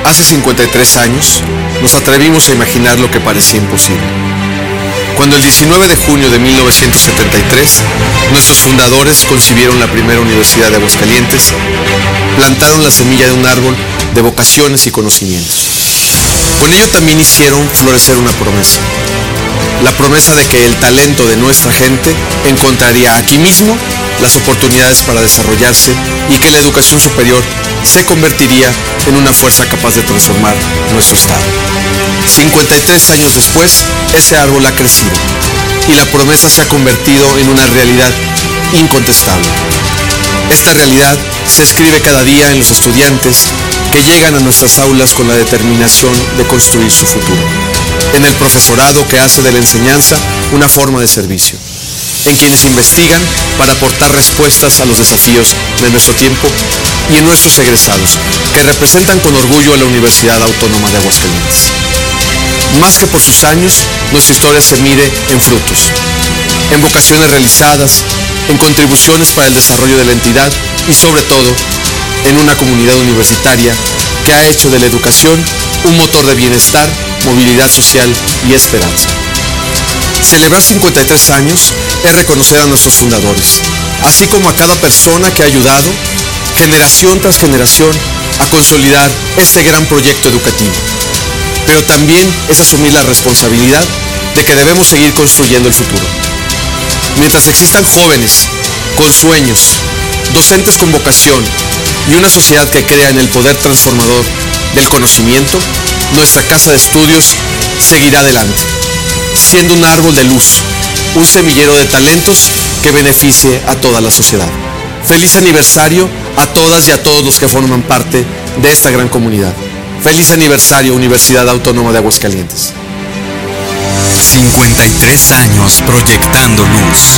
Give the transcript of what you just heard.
Hace 53 años, nos atrevimos a imaginar lo que parecía imposible. Cuando el 19 de junio de 1973, nuestros fundadores concibieron la primera Universidad de Aguascalientes, plantaron la semilla de un árbol de vocaciones y conocimientos. Con ello también hicieron florecer una promesa. La promesa de que el talento de nuestra gente encontraría aquí mismo las oportunidades para desarrollarse y que la educación superior se convertiría en una fuerza capaz de transformar nuestro estado. 53 años después, ese árbol ha crecido y la promesa se ha convertido en una realidad incontestable. Esta realidad se escribe cada día en los estudiantes que llegan a nuestras aulas con la determinación de construir su futuro, en el profesorado que hace de la enseñanza una forma de servicio, en quienes investigan para aportar respuestas a los desafíos de nuestro tiempo y en nuestros egresados, que representan con orgullo a la Universidad Autónoma de Aguascalientes. Más que por sus años, nuestra historia se mide en frutos, en vocaciones realizadas, en contribuciones para el desarrollo de la entidad y sobre todo, en una comunidad universitaria que ha hecho de la educación un motor de bienestar, movilidad social y esperanza. Celebrar 53 años es reconocer a nuestros fundadores, así como a cada persona que ha ayudado, generación tras generación, a consolidar este gran proyecto educativo. Pero también es asumir la responsabilidad de que debemos seguir construyendo el futuro. Mientras existan jóvenes con sueños, docentes con vocación y una sociedad que crea en el poder transformador del conocimiento, nuestra casa de estudios seguirá adelante, siendo un árbol de luz, un semillero de talentos que beneficie a toda la sociedad. Feliz aniversario a todas y a todos los que forman parte de esta gran comunidad. Feliz aniversario, Universidad Autónoma de Aguascalientes. 53 años proyectando luz.